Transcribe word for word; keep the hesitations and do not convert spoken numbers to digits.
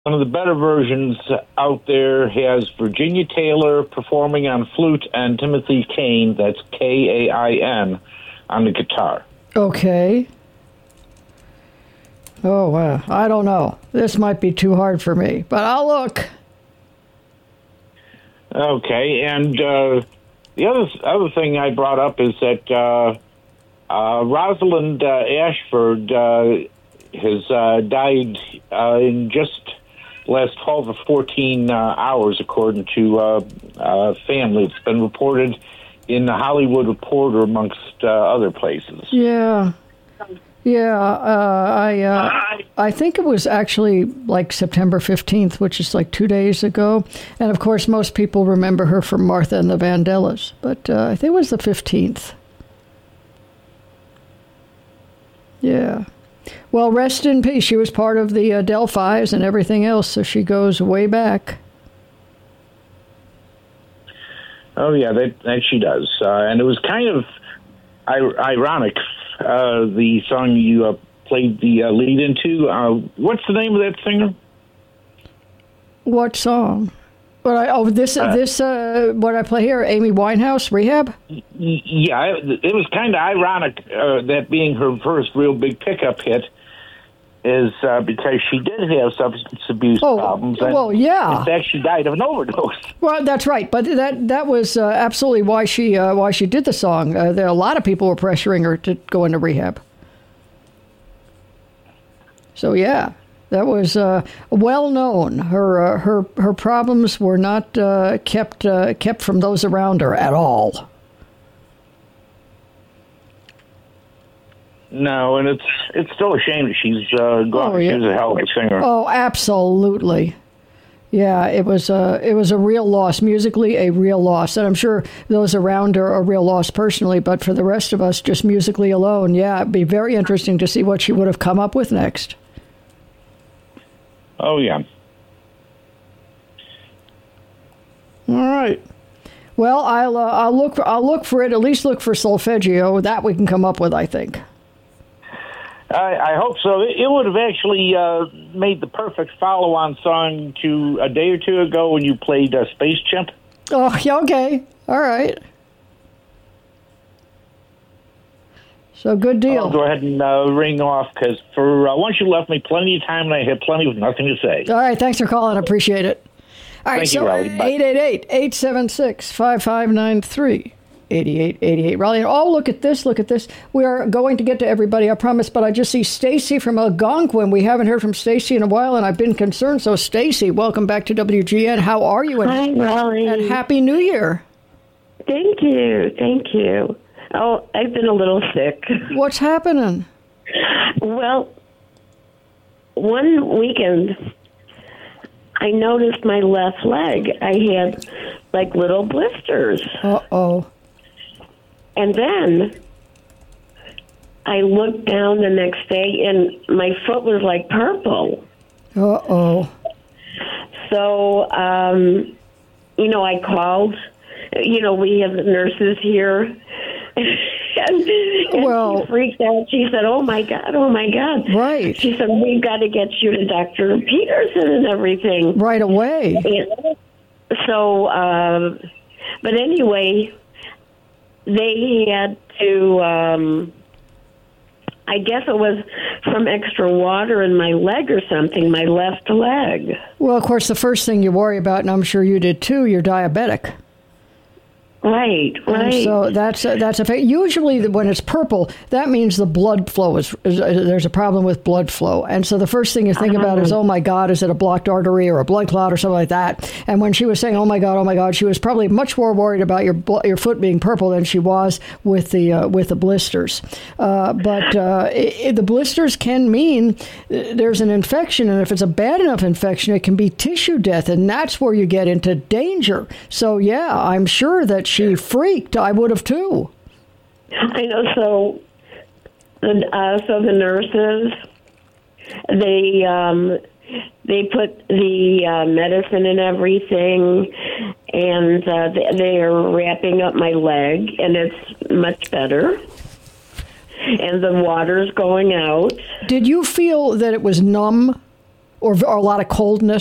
One of the better versions out there has Virginia Taylor performing on flute and Timothy Kain, that's K A I N, on the guitar. Okay. Oh, wow. I don't know. This might be too hard for me, but I'll look. Okay, and uh, the other other thing I brought up is that uh, uh, Rosalind uh, Ashford uh, has uh, died uh, in just last twelve or fourteen uh, hours, according to uh, uh, family. It's been reported in the Hollywood Reporter, amongst uh, other places. Yeah. Yeah, uh, I uh, I think it was actually like September fifteenth, which is like two days ago. And, of course, most people remember her from Martha and the Vandellas. But uh, I think it was the fifteenth. Yeah. Well, rest in peace. She was part of the uh, Delphis and everything else, so she goes way back. Oh, yeah, that, that she does. Uh, and it was kind of I- ironic, uh, the song you uh, played the uh, lead into. Uh, what's the name of that singer? What song? What I, oh, this, uh, this uh, what I play here, Amy Winehouse, Rehab? Y- yeah, it, it was kind of ironic, uh, that being her first real big pickup hit, is uh, because she did have substance abuse oh, problems. And well, yeah. in fact, she died of an overdose. Well, that's right, but that that was uh, absolutely why she uh, why she did the song. Uh, there, a lot of people were pressuring her to go into rehab. So yeah, that was uh, well known. Her uh, her her problems were not uh, kept uh, kept from those around her at all. No, and it's it's still a shame that she's uh, gone. Oh, yeah. She was a hell of a singer. Oh, absolutely. Yeah, it was a it was a real loss, musically a real loss, and I'm sure those around her are a real loss personally. But for the rest of us, just musically alone, yeah, it'd be very interesting to see what she would have come up with next. Oh yeah. All right. Well, I'll uh, I'll look for, I'll look for it. At least look for Solfeggio. That we can come up with, I think. I, I hope so. It, it would have actually uh, made the perfect follow-on song to a day or two ago when you played uh, Space Chimp. Oh, yeah, okay. All right. So good deal. I'll go ahead and uh, ring off, because for uh, once you left me plenty of time and I had plenty of nothing to say. All right, thanks for calling. I appreciate it. All right, Thank so you, Raleigh. Bye. eight eight eight, eight seven six, five five nine three. eighty-eight eighty-eight. Raleigh. Oh, look at this. Look at this. We are going to get to everybody, I promise, but I just see Stacy from Algonquin. We haven't heard from Stacy in a while, and I've been concerned. So, Stacy, welcome back to W G N. How are you? And, Hi, Raleigh. And Happy New Year. Thank you. Thank you. Oh, I've been a little sick. What's happening? Well, one weekend, I noticed my left leg. I had, like, little blisters. Uh-oh. And then I looked down the next day, and my foot was like purple. Uh-oh. So, um, you know, I called. You know, we have nurses here. and, and well, she freaked out. She said, oh, my God, oh, my God. Right. She said, we've got to get you to Doctor Peterson and everything. Right away. And so, uh, but anyway, they had to, um, I guess it was from extra water in my leg or something, my left leg. Well, of course, the first thing you worry about, and I'm sure you did too, you're diabetic. Right, right. And so that's a, that's a fa- usually when it's purple, that means the blood flow is, is, is there's a problem with blood flow. And so the first thing you think uh-huh. about is, oh my God, is it a blocked artery or a blood clot or something like that? And when she was saying, oh my God, oh my God, she was probably much more worried about your your foot being purple than she was with the uh, with the blisters. Uh, but uh, it, it, the blisters can mean there's an infection, and if it's a bad enough infection, it can be tissue death, and that's where you get into danger. So yeah, I'm sure that she freaked. I would have too. I know. So, the uh, so the nurses, they um, they put the uh, medicine and everything, and uh, they, they are wrapping up my leg, and it's much better. And the water's going out. Did you feel that it was numb? or, or a lot of coldness.